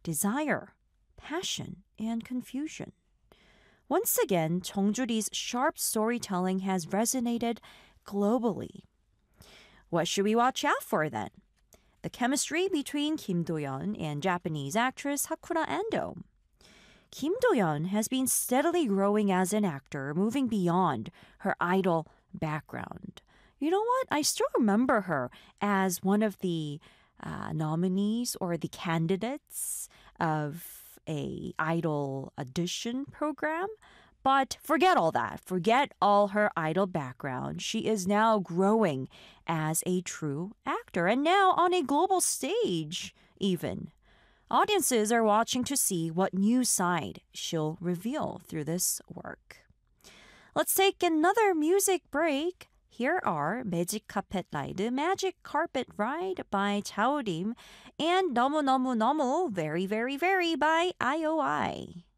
desire, passion, and confusion. Once again, 정주리's sharp storytelling has resonated globally. What should we watch out for then? The chemistry between Kim Do-yeon and Japanese actress Sakura Ando. Kim Do-yeon has been steadily growing as an actor, moving beyond her idol background. You know what? I still remember her as one of the nominees or the candidates of a idol audition program. But forget all that. Forget all her idol background. She is now growing as a true actor and now on a global stage even. Audiences are watching to see what new side she'll reveal through this work. Let's take another music break. Here are Magic Carpet Ride, Magic Carpet Ride by Chaorim and 너무 너무 너무 Very Very Very by IOI.